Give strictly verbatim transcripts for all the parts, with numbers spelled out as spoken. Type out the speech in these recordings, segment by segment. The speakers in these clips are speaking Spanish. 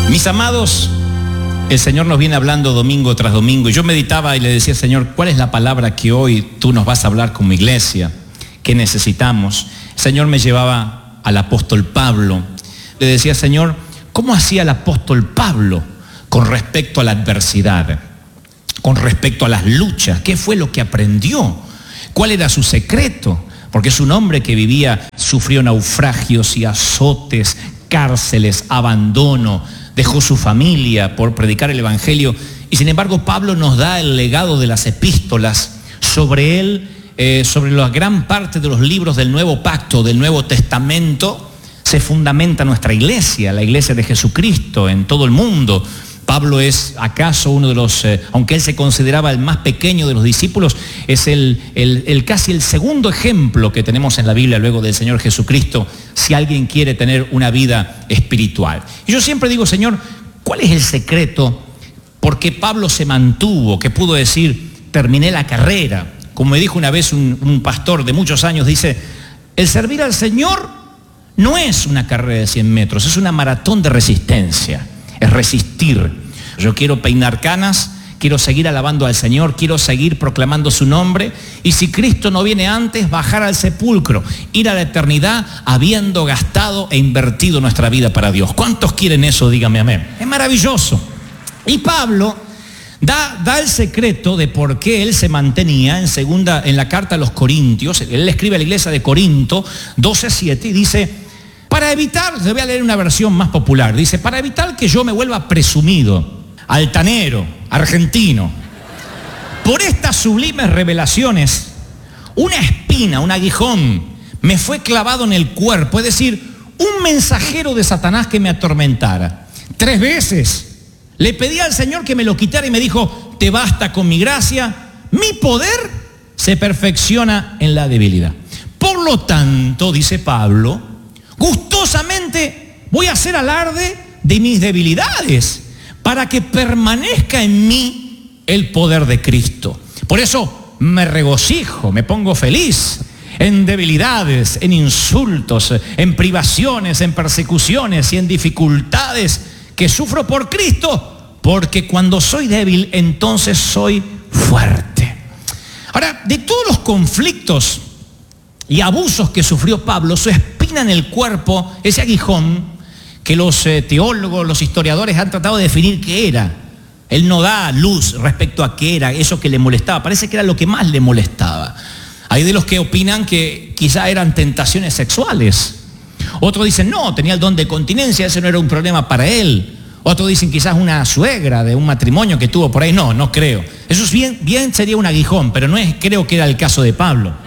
Mis amados, el Señor nos viene hablando domingo tras domingo y yo meditaba y le decía, Señor, ¿cuál es la palabra que hoy tú nos vas a hablar como iglesia? ¿Qué necesitamos? El Señor me llevaba al apóstol Pablo. Le decía, Señor, ¿cómo hacía el apóstol Pablo con respecto a la adversidad? Con respecto a las luchas, ¿qué fue lo que aprendió? ¿Cuál era su secreto? Porque es un hombre que vivía, sufrió naufragios y azotes, cárceles, abandono, dejó su familia por predicar el evangelio. Y sin embargo, Pablo nos da el legado de las epístolas sobre él, eh, sobre la gran parte de los libros del Nuevo Pacto, del Nuevo Testamento, se fundamenta nuestra iglesia, la iglesia de Jesucristo en todo el mundo. Pablo es acaso uno de los, eh, aunque él se consideraba el más pequeño de los discípulos, es el, el, el casi el segundo ejemplo que tenemos en la Biblia luego del Señor Jesucristo, si alguien quiere tener una vida espiritual. Y yo siempre digo, Señor, ¿cuál es el secreto? Porque Pablo se mantuvo, que pudo decir, terminé la carrera. Como me dijo una vez un, un pastor de muchos años, dice, el servir al Señor no es una carrera de cien metros, es una maratón de resistencia. Es resistir. Yo quiero peinar canas, quiero seguir alabando al Señor, quiero seguir proclamando su nombre, y si Cristo no viene antes, bajar al sepulcro, ir a la eternidad habiendo gastado e invertido nuestra vida para Dios. ¿Cuántos quieren eso? Dígame amén. Es maravilloso. Y Pablo da, da el secreto de por qué él se mantenía en segunda, en la carta a los Corintios. Él escribe a la iglesia de Corinto doce siete y dice, para evitar, le voy a leer una versión más popular, dice, para evitar que yo me vuelva presumido, altanero, argentino, por estas sublimes revelaciones, una espina, un aguijón, me fue clavado en el cuerpo, es decir, un mensajero de Satanás que me atormentara. Tres veces le pedí al Señor que me lo quitara y me dijo, te basta con mi gracia, mi poder se perfecciona en la debilidad. Por lo tanto, dice Pablo, gustosamente voy a hacer alarde de mis debilidades para que permanezca en mí el poder de Cristo. Por eso me regocijo, me pongo feliz en debilidades, en insultos, en privaciones, en persecuciones y en dificultades que sufro por Cristo, porque cuando soy débil, entonces soy fuerte. Ahora, de todos los conflictos y abusos que sufrió Pablo, su espina en el cuerpo, ese aguijón que los eh, teólogos, los historiadores han tratado de definir qué era. Él no da luz respecto a qué era eso que le molestaba. Parece que era lo que más le molestaba. Hay de los que opinan que quizá eran tentaciones sexuales. Otros dicen, no, tenía el don de continencia, ese no era un problema para él. Otros dicen quizás una suegra de un matrimonio que tuvo por ahí. No, no creo. Eso es bien, bien sería un aguijón, pero no es, creo que era el caso de Pablo.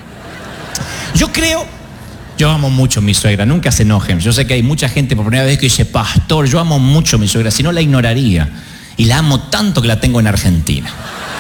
Yo creo, yo amo mucho a mi suegra, nunca se enojen. Yo sé que hay mucha gente por primera vez que dice, pastor, yo amo mucho a mi suegra, si no la ignoraría. Y la amo tanto que la tengo en Argentina.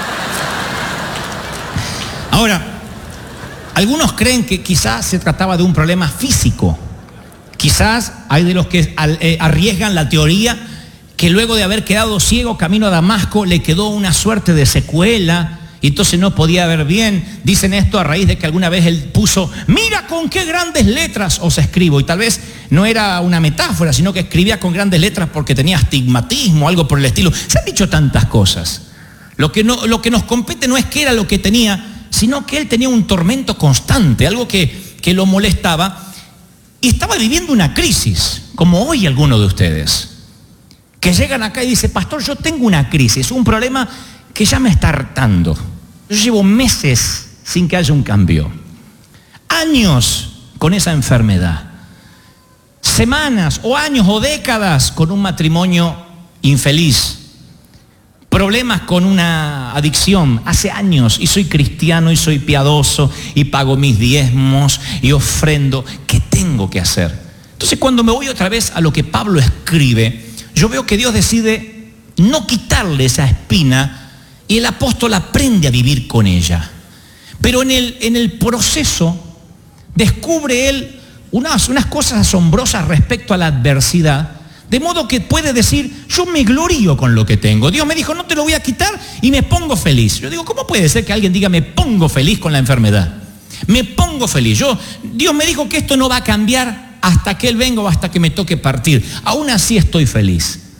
Ahora, algunos creen que quizás se trataba de un problema físico. Quizás hay de los que arriesgan la teoría que luego de haber quedado ciego camino a Damasco le quedó una suerte de secuela y entonces no podía ver bien. Dicen esto a raíz de que alguna vez él puso, mira con qué grandes letras os escribo, y tal vez no era una metáfora, sino que escribía con grandes letras porque tenía astigmatismo, algo por el estilo. Se han dicho tantas cosas. Lo que, no, lo que nos compete no es qué era lo que tenía, sino que él tenía un tormento constante, algo que, que lo molestaba, y estaba viviendo una crisis, como hoy algunos de ustedes, que llegan acá y dicen, pastor, yo tengo una crisis, un problema que ya me está hartando. Yo llevo meses sin que haya un cambio, años con esa enfermedad, semanas o años o décadas con un matrimonio infeliz, problemas con una adicción hace años, y soy cristiano y soy piadoso y pago mis diezmos y ofrendo. ¿Qué tengo que hacer? Entonces, cuando me voy otra vez a lo que Pablo escribe, yo veo que Dios decide no quitarle esa espina y el apóstol aprende a vivir con ella. Pero en el, en el proceso descubre él unas, unas cosas asombrosas respecto a la adversidad, de modo que puede decir, yo me glorío con lo que tengo. Dios me dijo, no te lo voy a quitar y me pongo feliz. Yo digo, ¿cómo puede ser que alguien diga, me pongo feliz con la enfermedad? Me pongo feliz. Yo, Dios me dijo que esto no va a cambiar hasta que Él venga o hasta que me toque partir. Aún así estoy feliz.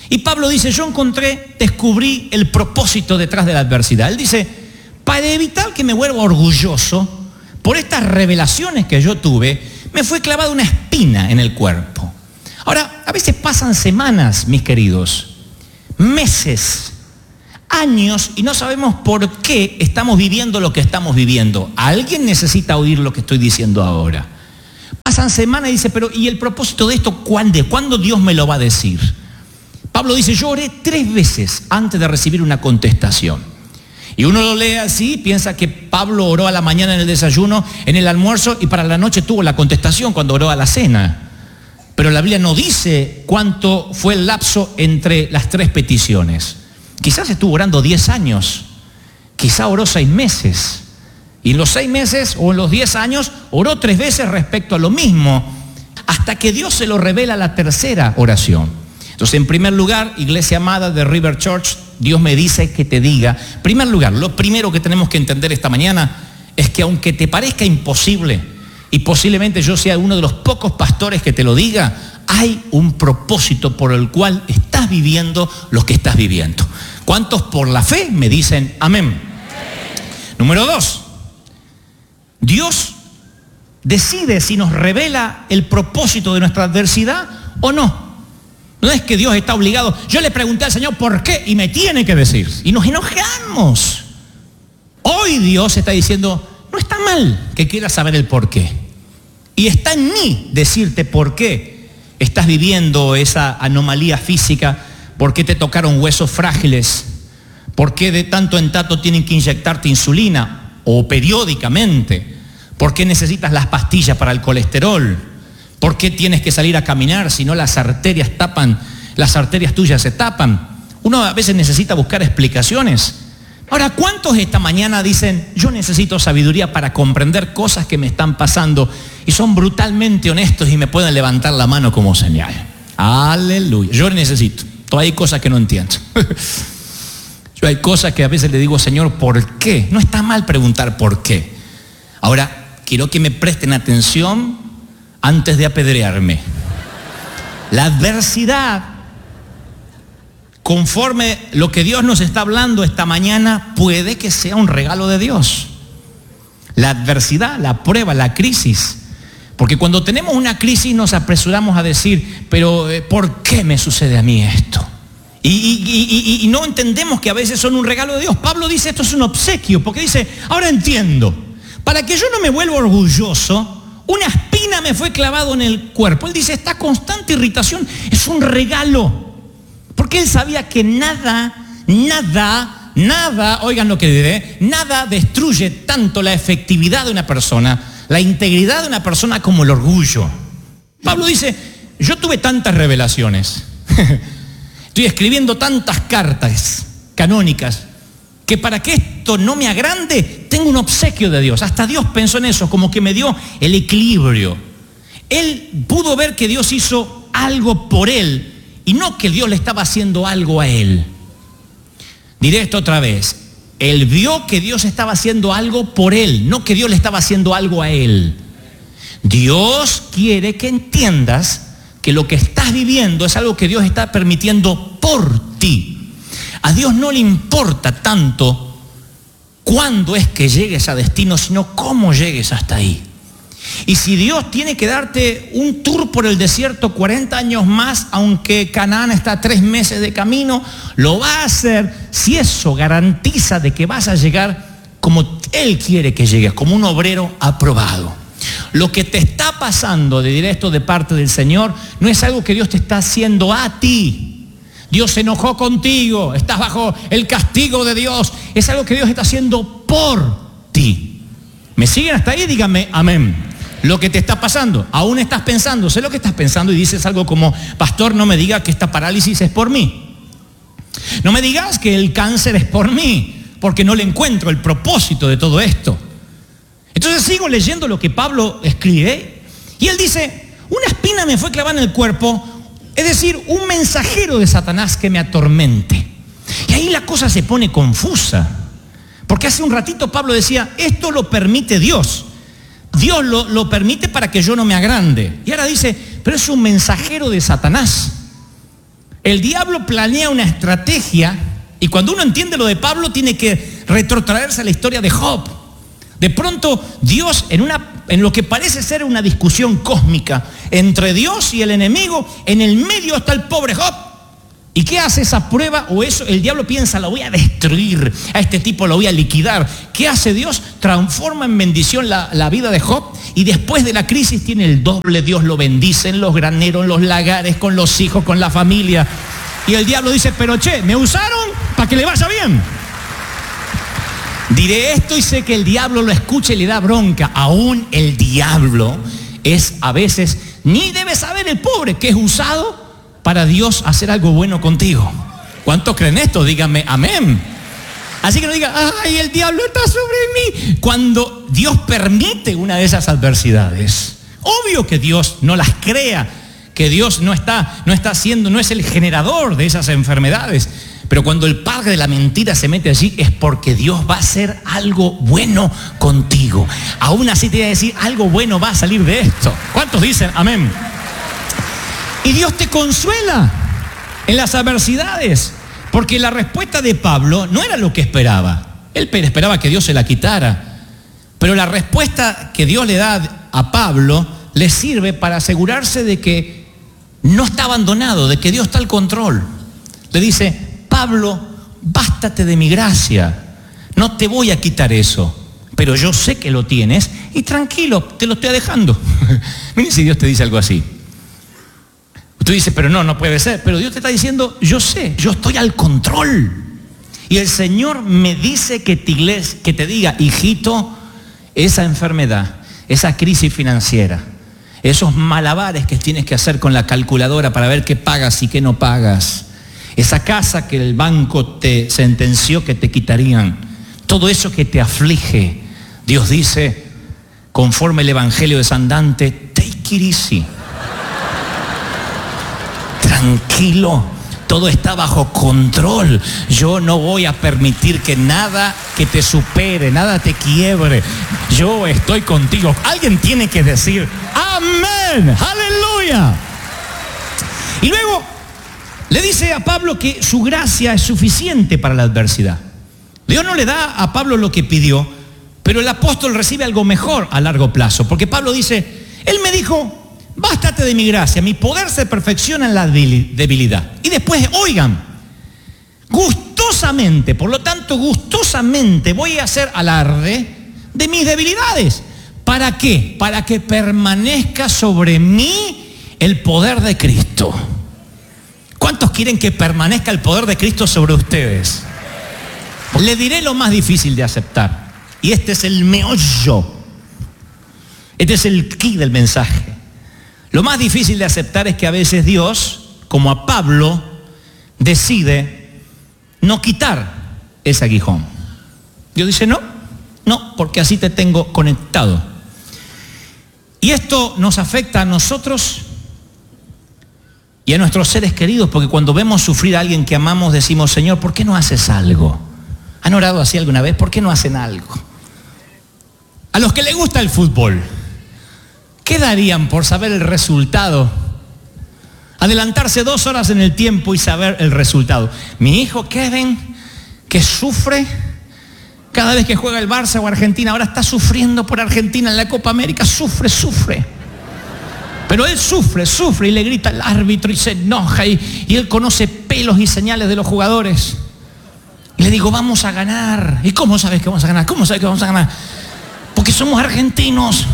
Y Pablo dice, yo encontré, descubrí el propósito detrás de la adversidad. Él dice, para evitar que me vuelva orgulloso, por estas revelaciones que yo tuve, me fue clavada una espina en el cuerpo. Ahora, a veces pasan semanas, mis queridos, meses, años, y no sabemos por qué estamos viviendo lo que estamos viviendo. Alguien necesita oír lo que estoy diciendo ahora. Pasan semanas y dice, pero ¿y el propósito de esto cuándo? ¿Cuándo Dios me lo va a decir? Pablo dice, yo oré tres veces antes de recibir una contestación. Y uno lo lee así, piensa que Pablo oró a la mañana en el desayuno, en el almuerzo, y para la noche tuvo la contestación cuando oró a la cena. Pero la Biblia no dice cuánto fue el lapso entre las tres peticiones. Quizás estuvo orando diez años, quizás oró seis meses. Y en los seis meses o en los diez años oró tres veces respecto a lo mismo, hasta que Dios se lo revela la tercera oración. Entonces, en primer lugar, iglesia amada de River Church, Dios me dice que te diga, en primer lugar, lo primero que tenemos que entender esta mañana es que aunque te parezca imposible, y posiblemente yo sea uno de los pocos pastores que te lo diga, hay un propósito por el cual estás viviendo lo que estás viviendo. ¿Cuántos por la fe me dicen amén? Amén. Número dos, Dios decide si nos revela el propósito de nuestra adversidad o no. No es que Dios está obligado. Yo le pregunté al Señor por qué y me tiene que decir. Y nos enojamos. Hoy Dios está diciendo, no está mal que quieras saber el por qué. Y está en mí decirte por qué estás viviendo esa anomalía física, por qué te tocaron huesos frágiles, por qué de tanto en tanto tienen que inyectarte insulina o periódicamente, por qué necesitas las pastillas para el colesterol. ¿Por qué tienes que salir a caminar si no las arterias tapan, las arterias tuyas se tapan? Uno a veces necesita buscar explicaciones. Ahora, ¿cuántos esta mañana dicen, yo necesito sabiduría para comprender cosas que me están pasando? Y son brutalmente honestos y me pueden levantar la mano como señal. Aleluya. Yo necesito. Todavía hay cosas que no entiendo. Yo hay cosas que a veces le digo, Señor, ¿por qué? No está mal preguntar por qué. Ahora, quiero que me presten atención antes de apedrearme. La adversidad, conforme lo que Dios nos está hablando esta mañana, puede que sea un regalo de Dios. La adversidad, la prueba, la crisis. Porque cuando tenemos una crisis nos apresuramos a decir, pero ¿por qué me sucede a mí esto? Y, y, y, y no entendemos que a veces son un regalo de Dios. Pablo dice, esto es un obsequio, porque dice, ahora entiendo, para que yo no me vuelva orgulloso, una espina me fue clavado en el cuerpo. Él dice, esta constante irritación es un regalo. Porque él sabía que nada, nada, nada, oigan lo que diré, nada destruye tanto la efectividad de una persona, la integridad de una persona como el orgullo. Pablo dice, yo tuve tantas revelaciones, estoy escribiendo tantas cartas canónicas, que para que esto no me agrande, tengo un obsequio de Dios. Hasta Dios pensó en eso, como que me dio el equilibrio. Él pudo ver que Dios hizo algo por él, y no que Dios le estaba haciendo algo a él. Diré esto otra vez. Él vio que Dios estaba haciendo algo por él, no que Dios le estaba haciendo algo a él. Dios quiere que entiendas que lo que estás viviendo es algo que Dios está permitiendo por ti. A Dios no le importa tanto cuándo es que llegues a destino, sino cómo llegues hasta ahí. Y si Dios tiene que darte un tour por el desierto cuarenta años más, aunque Canaán está a tres meses de camino, lo va a hacer si eso garantiza de que vas a llegar como Él quiere que llegues, como un obrero aprobado. Lo que te está pasando, de directo de parte del Señor, no es algo que Dios te está haciendo a ti. Dios se enojó contigo, estás bajo el castigo de Dios. Es algo que Dios está haciendo por ti. ¿Me siguen hasta ahí? Díganme amén. Lo que te está pasando, aún estás pensando, sé lo que estás pensando y dices algo como, pastor, no me digas que esta parálisis es por mí. No me digas que el cáncer es por mí, porque no le encuentro el propósito de todo esto. Entonces sigo leyendo lo que Pablo escribe y él dice, una espina me fue clavada en el cuerpo, es decir, un mensajero de Satanás que me atormente. Y ahí la cosa se pone confusa, porque hace un ratito Pablo decía, esto lo permite Dios. Dios lo, lo permite para que yo no me agrande. Y ahora dice, pero es un mensajero de Satanás. El diablo planea una estrategia y cuando uno entiende lo de Pablo tiene que retrotraerse a la historia de Job. De pronto Dios en, una, en lo que parece ser una discusión cósmica entre Dios y el enemigo, en el medio está el pobre Job. ¿Y qué hace esa prueba o eso? El diablo piensa, lo voy a destruir, a este tipo lo voy a liquidar. ¿Qué hace Dios? Transforma en bendición la, la vida de Job y después de la crisis tiene el doble. Dios lo bendice en los graneros, en los lagares, con los hijos, con la familia. Y el diablo dice, pero che, me usaron para que le vaya bien. Diré esto y sé que el diablo lo escucha y le da bronca. Aún el diablo es a veces, ni debe saber el pobre que es usado para Dios hacer algo bueno contigo. ¿Cuántos creen esto? Díganme amén. Así que no digan, ay, el diablo está sobre mí. Cuando Dios permite una de esas adversidades, obvio que Dios no las crea, que Dios no está, no está haciendo, no es el generador de esas enfermedades. Pero cuando el padre de la mentira se mete allí es porque Dios va a hacer algo bueno contigo. Aún así te voy a decir, algo bueno va a salir de esto. ¿Cuántos dicen amén? Y Dios te consuela en las adversidades, porque la respuesta de Pablo no era lo que esperaba. Él esperaba que Dios se la quitara, pero la respuesta que Dios le da a Pablo le sirve para asegurarse de que no está abandonado, de que Dios está al control. Le dice, Pablo, bástate de mi gracia, no te voy a quitar eso, pero yo sé que lo tienes y tranquilo, te lo estoy dejando. Miren si Dios te dice algo así. Tú dices, pero no, no puede ser. Pero Dios te está diciendo, yo sé, yo estoy al control. Y el Señor me dice que te, que te diga, hijito, esa enfermedad, esa crisis financiera, esos malabares que tienes que hacer con la calculadora para ver qué pagas y qué no pagas, esa casa que el banco te sentenció que te quitarían, todo eso que te aflige, Dios dice, conforme el Evangelio de San Dante, take it easy. Tranquilo, todo está bajo control. Yo no voy a permitir que nada que te supere, nada te quiebre. Yo estoy contigo. Alguien tiene que decir, amén, aleluya. Y luego le dice a Pablo que su gracia es suficiente para la adversidad. Dios no le da a Pablo lo que pidió, pero el apóstol recibe algo mejor a largo plazo. Porque Pablo dice, él me dijo, bástate de mi gracia, mi poder se perfecciona en la debilidad. Y después, oigan, gustosamente, por lo tanto, gustosamente voy a hacer alarde de mis debilidades. ¿Para qué? Para que permanezca sobre mí el poder de Cristo. ¿Cuántos quieren que permanezca el poder de Cristo sobre ustedes? Le diré lo más difícil de aceptar. Y este es el meollo. Este es el key del mensaje. Lo más difícil de aceptar es que a veces Dios, como a Pablo, decide no quitar ese aguijón. Dios dice, no, no, porque así te tengo conectado. Y esto nos afecta a nosotros y a nuestros seres queridos, porque cuando vemos sufrir a alguien que amamos, decimos, Señor, ¿por qué no haces algo? ¿Han orado así alguna vez? ¿Por qué no hacen algo? A los que les gusta el fútbol, ¿qué darían por saber el resultado? Adelantarse dos horas en el tiempo y saber el resultado. Mi hijo Kevin, que sufre cada vez que juega el Barça o Argentina, ahora está sufriendo por Argentina en la Copa América, sufre, sufre. Pero él sufre, sufre y le grita al árbitro y se enoja y, y él conoce pelos y señales de los jugadores. Y le digo, vamos a ganar. ¿Y cómo sabes que vamos a ganar? ¿Cómo sabes que vamos a ganar? Porque somos argentinos.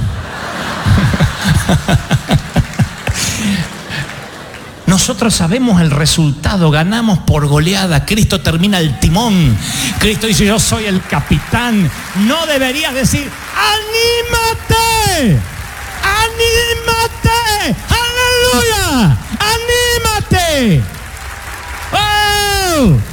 Nosotros sabemos el resultado, ganamos por goleada. Cristo termina el timón. Cristo dice, yo soy el capitán. No deberías decir, ¡anímate! ¡Anímate! ¡Aleluya! ¡Anímate! ¡Oh!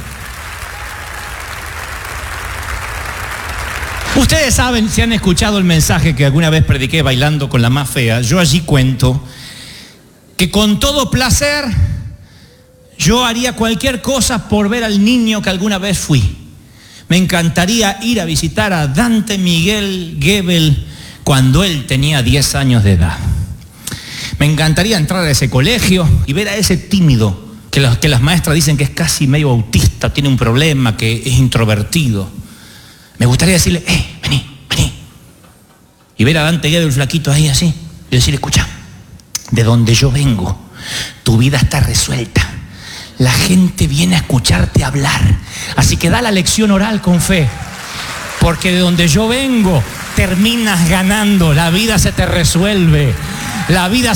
Ustedes saben, si han escuchado el mensaje que alguna vez prediqué bailando con la más fea, yo allí cuento que con todo placer yo haría cualquier cosa por ver al niño que alguna vez fui. Me encantaría ir a visitar a Dante Miguel Gebel cuando él tenía diez años de edad. Me encantaría entrar a ese colegio y ver a ese tímido que, los, que las maestras dicen que es casi medio autista, tiene un problema, que es introvertido. Me gustaría decirle, eh, vení, vení. Y ver a Dante Guedo, el flaquito ahí así, y decirle, escucha, de donde yo vengo, tu vida está resuelta. La gente viene a escucharte hablar. Así que da la lección oral con fe. Porque de donde yo vengo, terminas ganando. La vida se te resuelve. La vida